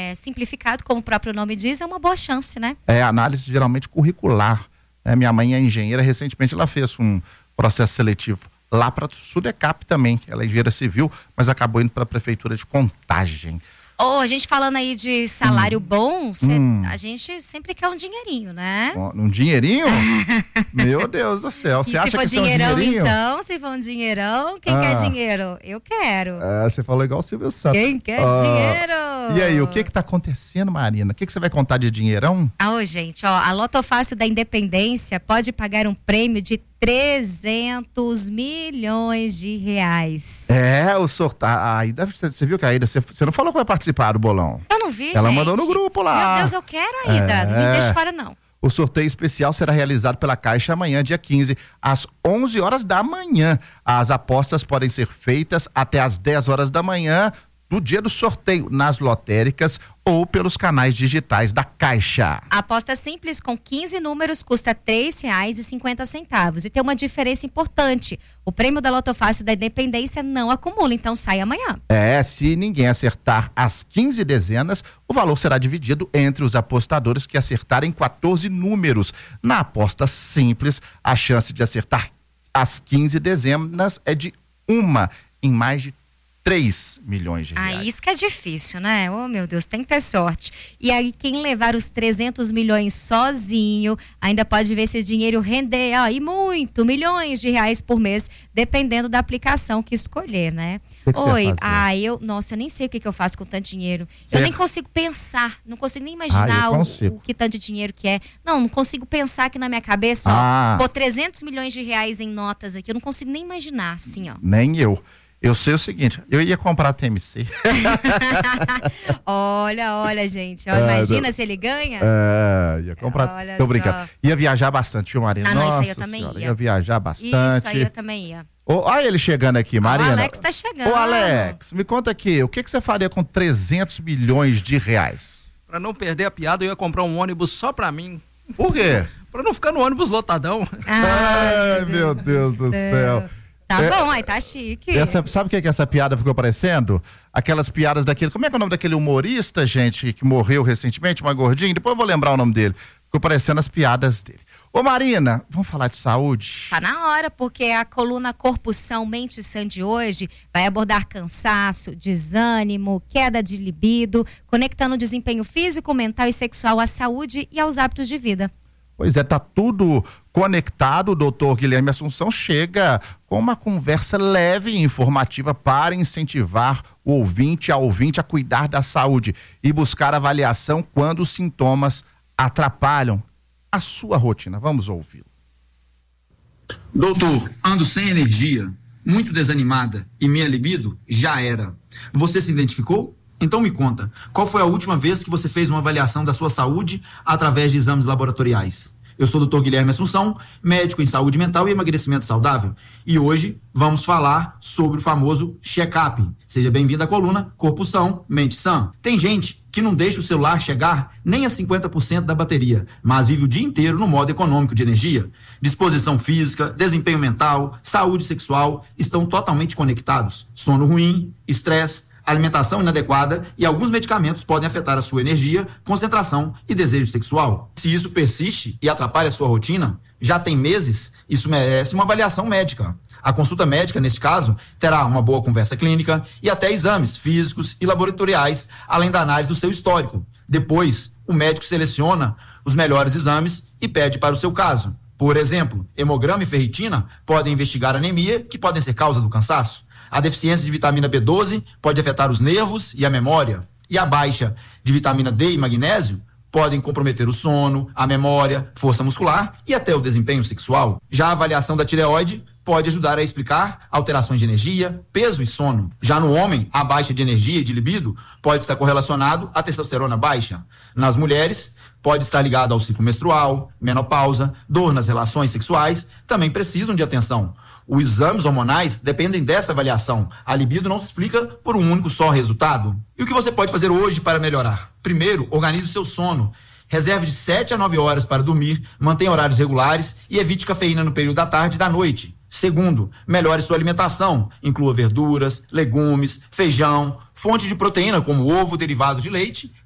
simplificado, como o próprio nome diz, é uma boa chance, né? Análise geralmente curricular. Minha mãe é engenheira, recentemente ela fez um processo seletivo lá para Sudecap também, ela é engenheira civil, mas acabou indo para a prefeitura de Contagem. A gente falando aí de salário bom, a gente sempre quer um dinheirinho, né? Um dinheirinho? Meu Deus do céu. Você acha que dinheirão, é um dinheirinho? Então, se for um dinheirão, quem quer dinheiro? Eu quero. Você falou igual o Silvio Santos. Quem quer dinheiro? E aí, o que tá acontecendo, Marina? O que você vai contar de dinheirão? Gente, a Loto Fácil da Independência pode pagar um prêmio de 300 milhões de reais. O sorteio. Aida, você viu que a Aida, você não falou que vai participar do bolão? Eu não vi, Ela mandou no grupo lá. Meu Deus, eu quero, Aida. Não me deixe fora, não. O sorteio especial será realizado pela Caixa amanhã, dia 15, às 11 horas da manhã. As apostas podem ser feitas até às 10 horas da manhã do dia do sorteio, nas lotéricas ou pelos canais digitais da Caixa. A aposta simples com 15 números custa R$3,50. E tem uma diferença importante. O prêmio da Loto Fácil da Independência não acumula, então sai amanhã. Se ninguém acertar as 15 dezenas, o valor será dividido entre os apostadores que acertarem 14 números. Na aposta simples, a chance de acertar as 15 dezenas é de 1 em mais de 3 milhões de reais. Isso que é difícil, né? Meu Deus, tem que ter sorte. E aí quem levar os 300 milhões sozinho, ainda pode ver esse dinheiro render, e muito, milhões de reais por mês, dependendo da aplicação que escolher, né? Eu nem sei o que eu faço com tanto dinheiro. Eu nem consigo pensar, não consigo nem imaginar o que tanto de dinheiro que é. Não consigo pensar aqui na minha cabeça, pôr 300 milhões de reais em notas aqui, eu não consigo nem imaginar, assim, Nem eu. Eu sei o seguinte, eu ia comprar a TMC. Olha, gente. Imagina se ele ganha. Ia comprar. Tô brincando. Ia viajar bastante, viu, Marina? Nossa, isso aí eu também ia. Ia viajar bastante. Isso aí eu também ia. Olha ele chegando aqui, Marina. O Alex tá chegando. Alex, me conta aqui, o que você faria com 300 milhões de reais? Pra não perder a piada, eu ia comprar um ônibus só pra mim. Por quê? Pra não ficar no ônibus lotadão. Ai, meu Deus do céu. Tá bom, aí tá chique. Sabe o que essa piada ficou parecendo? Aquelas piadas daquele... Como é que é o nome daquele humorista, gente, que morreu recentemente, mais gordinho? Depois eu vou lembrar o nome dele. Ficou parecendo as piadas dele. Ô Marina, vamos falar de saúde? Tá na hora, porque a coluna Corpo São, Mente Sã de hoje vai abordar cansaço, desânimo, queda de libido, conectando o desempenho físico, mental e sexual à saúde e aos hábitos de vida. Pois tá tudo conectado. O doutor Guilherme Assunção chega com uma conversa leve e informativa para incentivar o ouvinte a cuidar da saúde e buscar avaliação quando os sintomas atrapalham a sua rotina. Vamos ouvi-lo. Doutor, ando sem energia, muito desanimada e minha libido já era. Você se identificou? Então me conta, qual foi a última vez que você fez uma avaliação da sua saúde através de exames laboratoriais? Eu sou o Dr. Guilherme Assunção, médico em saúde mental e emagrecimento saudável. E hoje vamos falar sobre o famoso check-up. Seja bem-vindo à coluna Corpo São, Mente Sã. Tem gente que não deixa o celular chegar nem a 50% da bateria, mas vive o dia inteiro no modo econômico de energia. Disposição física, desempenho mental, saúde sexual estão totalmente conectados. Sono ruim, estresse, alimentação inadequada e alguns medicamentos podem afetar a sua energia, concentração e desejo sexual. Se isso persiste e atrapalha a sua rotina, já tem meses, isso merece uma avaliação médica. A consulta médica, neste caso, terá uma boa conversa clínica e até exames físicos e laboratoriais, além da análise do seu histórico. Depois, o médico seleciona os melhores exames e pede para o seu caso. Por exemplo, hemograma e ferritina podem investigar anemia, que podem ser causa do cansaço. A deficiência de vitamina B12 pode afetar os nervos e a memória. E a baixa de vitamina D e magnésio podem comprometer o sono, a memória, força muscular e até o desempenho sexual. Já a avaliação da tireoide pode ajudar a explicar alterações de energia, peso e sono. Já no homem, a baixa de energia e de libido pode estar correlacionado à testosterona baixa. Nas mulheres, pode estar ligado ao ciclo menstrual, menopausa, dor nas relações sexuais, também precisam de atenção. Os exames hormonais dependem dessa avaliação. A libido não se explica por um único só resultado. E o que você pode fazer hoje para melhorar? Primeiro, organize o seu sono. Reserve de 7 a 9 horas para dormir, mantenha horários regulares e evite cafeína no período da tarde e da noite. Segundo, melhore sua alimentação. Inclua verduras, legumes, feijão, fontes de proteína como ovo, derivados de leite,